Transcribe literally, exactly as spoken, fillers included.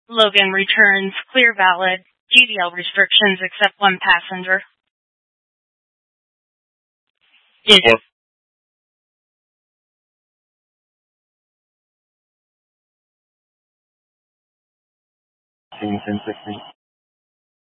Logan returns clear valid. G D L restrictions except one passenger. Is ten sixteen.